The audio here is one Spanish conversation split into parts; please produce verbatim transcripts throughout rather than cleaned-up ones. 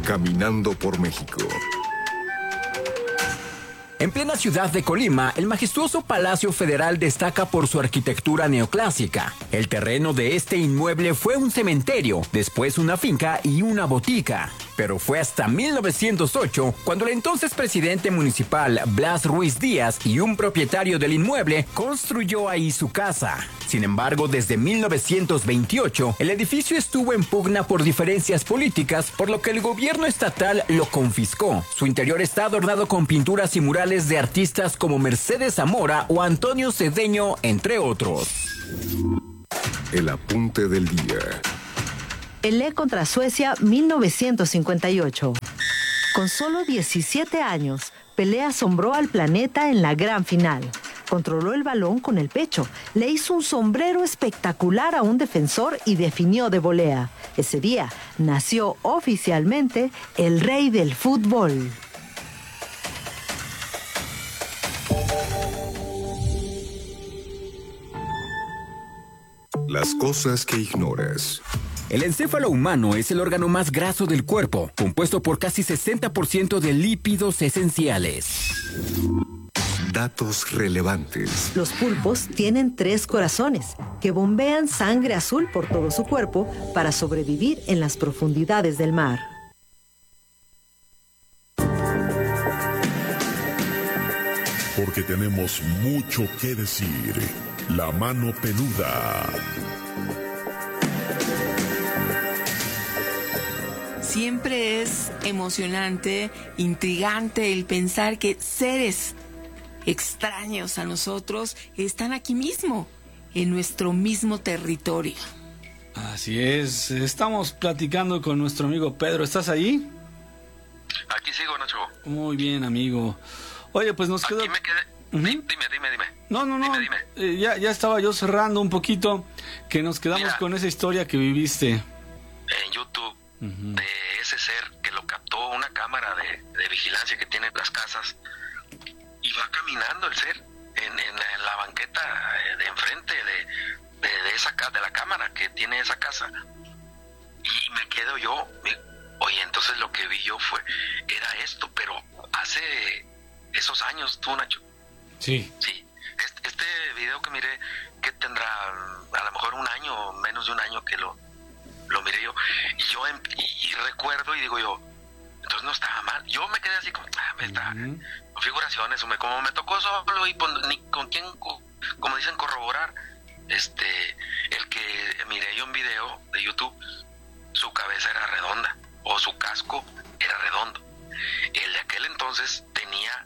Caminando por México. En plena ciudad de Colima, el majestuoso Palacio Federal destaca por su arquitectura neoclásica. El terreno de este inmueble fue un cementerio, después una finca y una botica. Pero fue hasta mil novecientos ocho cuando el entonces presidente municipal Blas Ruiz Díaz y un propietario del inmueble construyó ahí su casa. Sin embargo, desde mil novecientos veintiocho, el edificio estuvo en pugna por diferencias políticas, por lo que el gobierno estatal lo confiscó. Su interior está adornado con pinturas y murales de artistas como Mercedes Zamora o Antonio Cedeño, entre otros. El apunte del día. Pelé contra Suecia mil novecientos cincuenta y ocho. Con solo diecisiete años, Pelé asombró al planeta en la gran final. Controló el balón con el pecho, le hizo un sombrero espectacular a un defensor y definió de volea. Ese día nació oficialmente el rey del fútbol. Las cosas que ignoras. El encéfalo humano es el órgano más graso del cuerpo, compuesto por casi sesenta por ciento de lípidos esenciales. Datos relevantes. Los pulpos tienen tres corazones que bombean sangre azul por todo su cuerpo para sobrevivir en las profundidades del mar. Porque tenemos mucho que decir. La mano peluda. Siempre es emocionante, intrigante el pensar que seres extraños a nosotros están aquí mismo, en nuestro mismo territorio. Así es, estamos platicando con nuestro amigo Pedro. ¿Estás ahí? Aquí sigo, Nacho. Muy bien, amigo. Oye, pues nos quedó... Aquí me quedé... Uh-huh. Dime, dime, dime. No, no, no. Dime, dime. Eh, ya, ya estaba yo cerrando un poquito, que nos quedamos Mira, con esa historia que viviste. En YouTube, uh-huh, de ese ser que lo captó una cámara de, de vigilancia que tiene las casas, y va caminando el ser en, en, en la banqueta de enfrente de, de, de esa de la cámara que tiene esa casa, y me quedo yo, me, oye, entonces lo que vi yo fue, era esto, pero hace esos años, tú, Nacho. Sí. Sí, este, este video que miré, que tendrá a lo mejor un año, menos de un año que lo, lo miré yo, y yo y, y recuerdo y digo yo, entonces no estaba mal. Yo me quedé así como, ah, me está, uh-huh, figuraciones, o me, como me tocó solo y pues, ni con quién, como dicen, corroborar. Este, el que miré yo en video de YouTube, su cabeza era redonda, o su casco era redondo. El de aquel entonces tenía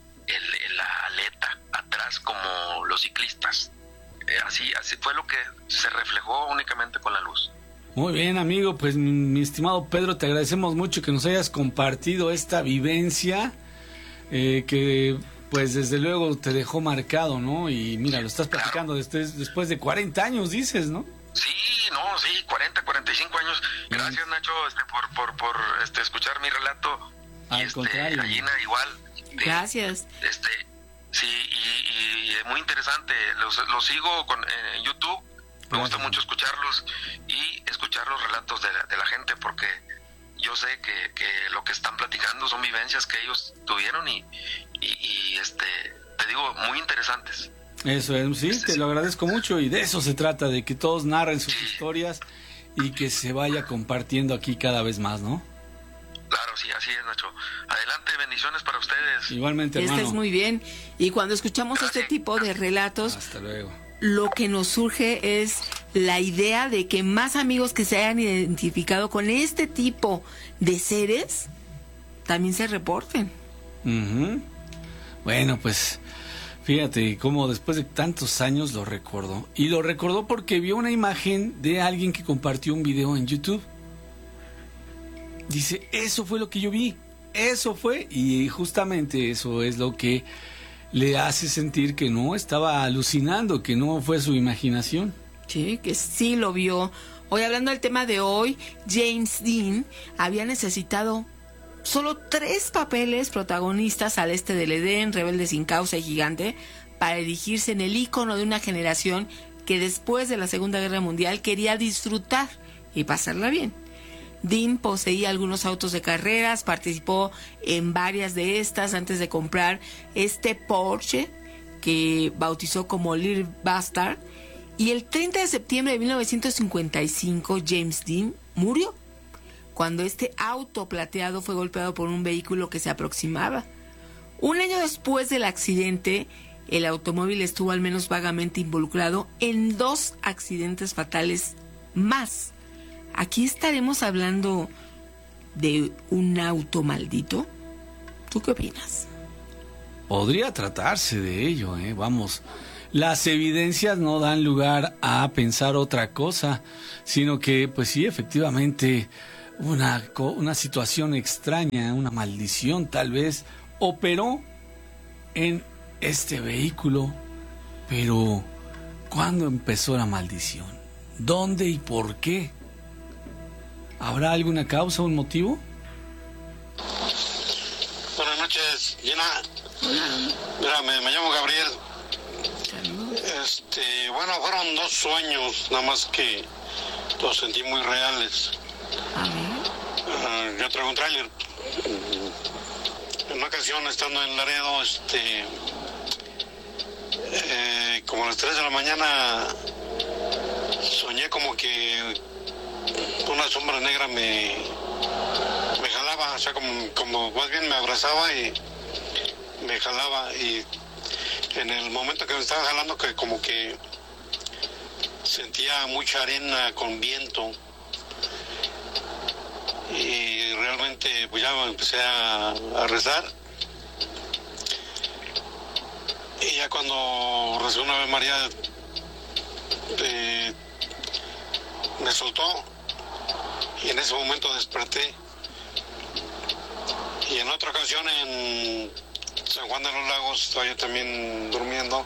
el, la aleta atrás como los ciclistas. Eh, así, así fue lo que se reflejó únicamente con la luz. Muy bien, amigo, pues mi, mi estimado Pedro, te agradecemos mucho que nos hayas compartido esta vivencia, eh, que pues desde luego te dejó marcado, ¿no? Y mira, lo estás platicando, claro, después, después de cuarenta años, dices, ¿no? Sí, no, sí, cuarenta, cuarenta y cinco años. Gracias, Nacho, este, por, por, por este, escuchar mi relato. Al y este, contrario. Gallina, igual. Gracias. Este, sí, y, y muy interesante. Los, los sigo con, en YouTube. Me Gracias. Gusta mucho escucharlos y escuchar los relatos de la, de la gente, porque yo sé que, que lo que están platicando son vivencias que ellos tuvieron y, y, y este, te digo, muy interesantes. Eso es, sí, este, te lo agradezco mucho, y de eso se trata, de que todos narren sus sí. historias y que se vaya compartiendo aquí cada vez más, ¿no? Claro, sí, así es, Nacho. Adelante, bendiciones para ustedes. Igualmente, hermano. Estés muy bien. Y cuando escuchamos Gracias. este tipo de relatos, hasta luego, lo que nos surge es la idea de que más amigos que se hayan identificado con este tipo de seres también se reporten. Uh-huh. Bueno, pues fíjate cómo después de tantos años lo recordó. Y lo recordó porque vio una imagen de alguien que compartió un video en YouTube. Dice, eso fue lo que yo vi, eso fue, y justamente eso es lo que le hace sentir que no estaba alucinando, que no fue su imaginación. Sí, que sí lo vio. Hoy, hablando del tema de hoy, James Dean había necesitado solo tres papeles protagonistas al este del Edén, Rebelde sin causa y Gigante, para erigirse en el ícono de una generación que después de la Segunda Guerra Mundial quería disfrutar y pasarla bien. Dean poseía algunos autos de carreras, participó en varias de estas antes de comprar este Porsche que bautizó como Little Bastard, y el treinta de septiembre de mil novecientos cincuenta y cinco James Dean murió cuando este auto plateado fue golpeado por un vehículo que se aproximaba. Un año después del accidente, el automóvil estuvo al menos vagamente involucrado en dos accidentes fatales más. ¿Aquí estaremos hablando de un auto maldito? ¿Tú qué opinas? Podría tratarse de ello, ¿eh? Vamos, las evidencias no dan lugar a pensar otra cosa, sino que, pues sí, efectivamente, una, una situación extraña, una maldición tal vez, operó en este vehículo. Pero, ¿cuándo empezó la maldición? ¿Dónde y por qué? ¿Habrá alguna causa, un motivo? Buenas noches, Gina. Mira, me, me llamo Gabriel. Este, bueno, fueron dos sueños, nada más que los sentí muy reales. Uh, yo traigo un tráiler. En una ocasión, estando en Laredo, este, eh, como a las tres de la mañana, soñé como que una sombra negra me, me jalaba, o sea, como, como más bien me abrazaba y me jalaba, y en el momento que me estaba jalando, que como que sentía mucha arena con viento, y realmente pues ya empecé a, a rezar, y ya cuando recibí una Ave María eh, me soltó, y en ese momento desperté. Y en otra ocasión en San Juan de los Lagos estaba yo también durmiendo,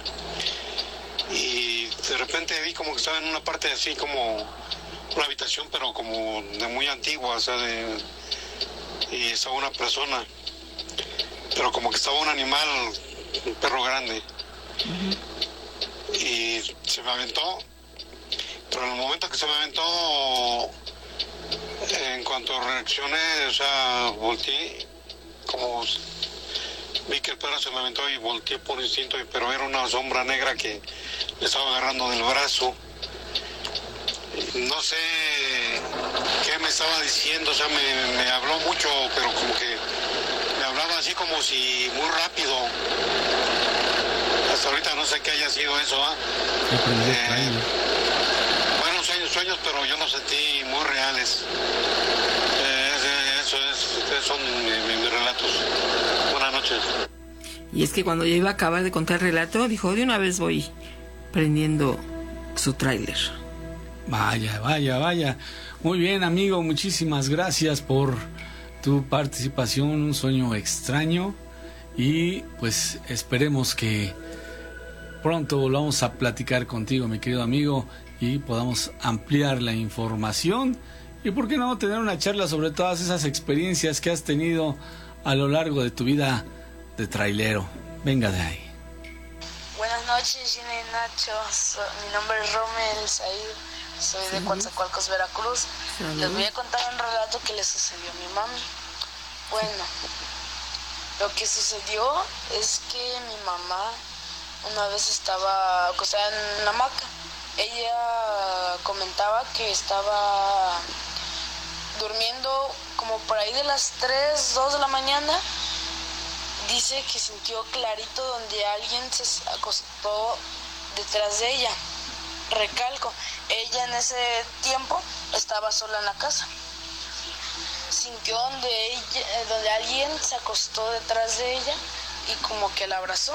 y de repente vi como que estaba en una parte así como una habitación, pero como de muy antigua, o sea, de, y estaba una persona, pero como que estaba un animal, un perro grande, uh-huh. Y se me aventó, pero en el momento que se me aventó, en cuanto reaccioné, o sea, volteé, como vi que el perro se me aventó y volteé por instinto, pero era una sombra negra que me estaba agarrando del brazo. No sé qué me estaba diciendo, o sea, me, me habló mucho, pero como que me hablaba así como si muy rápido. Hasta ahorita no sé qué haya sido eso, ¿ah? ¿eh? Eh, bueno, sueños, sueños, pero yo los sentí muy reales. Eh, eso es, ustedes son mis, mis relatos. Buenas noches. Y es que cuando ya iba a acabar de contar el relato, dijo, de una vez voy prendiendo su tráiler. Vaya, vaya, vaya. Muy bien, amigo, muchísimas gracias por tu participación. Un sueño extraño, y pues esperemos que pronto volvamos a platicar contigo, mi querido amigo, y podamos ampliar la información, y por qué no tener una charla sobre todas esas experiencias que has tenido a lo largo de tu vida de trailero. Venga de ahí. Buenas noches, Gina y Nacho. So, mi nombre es Romel Said. Soy de Coatzacoalcos, Veracruz. Uh-huh. Les voy a contar un relato que le sucedió a mi mami. Bueno, lo que sucedió es que mi mamá una vez estaba acostada en una hamaca. Ella comentaba que estaba durmiendo como por ahí de las tres, dos de la mañana. Dice que sintió clarito donde alguien se acostó detrás de ella. Recalco, ella en ese tiempo estaba sola en la casa. Sintió donde, ella, donde alguien se acostó detrás de ella y como que la abrazó.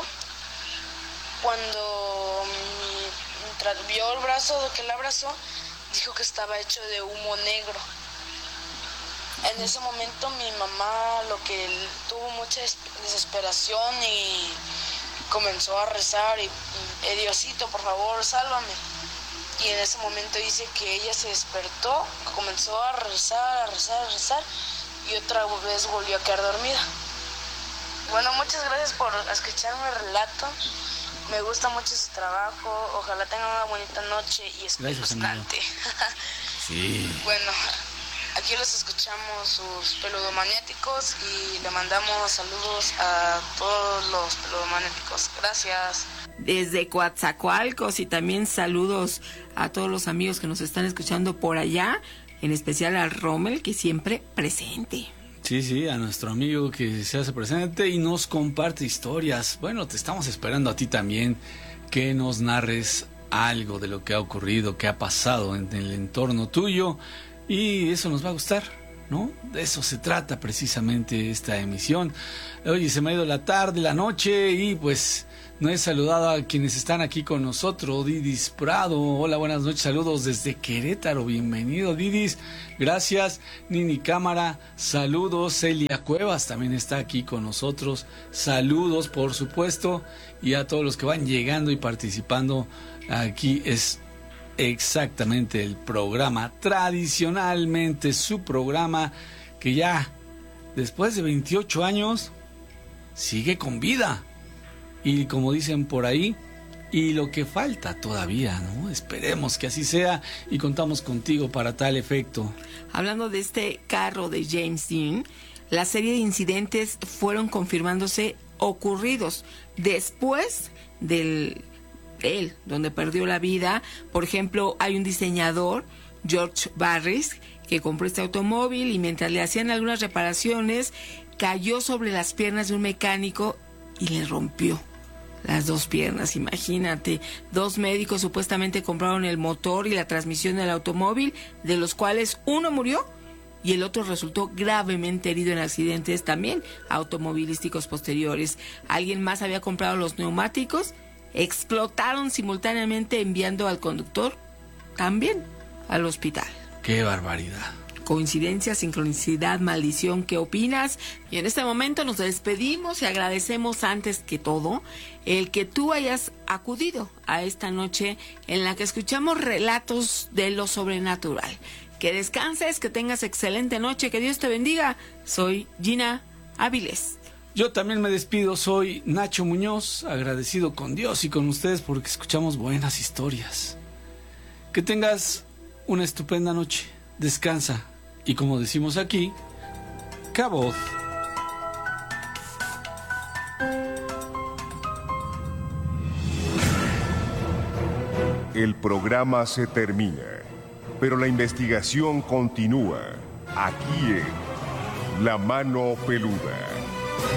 Cuando vio el brazo que la abrazó, dijo que estaba hecho de humo negro. En ese momento mi mamá lo que tuvo mucha desesperación y comenzó a rezar y, y Diosito, por favor, sálvame. Y en ese momento dice que ella se despertó, comenzó a rezar, a rezar, a rezar, y otra vez volvió a quedar dormida. Bueno, muchas gracias por escucharme el relato. Me gusta mucho su trabajo. Ojalá tengan una bonita noche y escuchen bastante. Sí. Bueno, Aquí los escuchamos, sus peludomaniáticos, y le mandamos saludos a todos los peludomaniáticos. Gracias. Desde Coatzacoalcos, y también saludos a todos los amigos que nos están escuchando por allá, en especial a Rommel, que siempre presente. Sí, sí, a nuestro amigo que se hace presente y nos comparte historias. Bueno, te estamos esperando a ti también, que nos narres algo de lo que ha ocurrido, que ha pasado en el entorno tuyo, y eso nos va a gustar, ¿no? De eso se trata precisamente esta emisión. Oye, se me ha ido la tarde, la noche, y pues no he saludado a quienes están aquí con nosotros. Didis Prado, hola, buenas noches, saludos desde Querétaro, bienvenido Didis, gracias. Nini Cámara, saludos. Celia Cuevas también está aquí con nosotros, saludos por supuesto, y a todos los que van llegando y participando. Aquí es exactamente el programa, tradicionalmente su programa, que ya después de veintiocho años sigue con vida. Y como dicen por ahí, y lo que falta todavía, ¿no? Esperemos que así sea, y contamos contigo para tal efecto. Hablando de este carro de James Dean, la serie de incidentes fueron confirmándose ocurridos después del él, donde perdió la vida. Por ejemplo, hay un diseñador, George Barris, que compró este automóvil y mientras le hacían algunas reparaciones, cayó sobre las piernas de un mecánico y le rompió las dos piernas. Imagínate, dos médicos supuestamente compraron el motor y la transmisión del automóvil, de los cuales uno murió y el otro resultó gravemente herido en accidentes también automovilísticos posteriores. Alguien más había comprado los neumáticos, explotaron simultáneamente, enviando al conductor también al hospital. ¡Qué barbaridad! Coincidencia, sincronicidad, maldición, ¿qué opinas? Y en este momento nos despedimos y agradecemos antes que todo el que tú hayas acudido a esta noche en la que escuchamos relatos de lo sobrenatural. Que descanses, que tengas excelente noche, que Dios te bendiga. Soy Gina Áviles. Yo también me despido, soy Nacho Muñoz, agradecido con Dios y con ustedes porque escuchamos buenas historias. Que tengas una estupenda noche, descansa. Y como decimos aquí, Caboz. El programa se termina, pero la investigación continúa aquí en La Mano Peluda.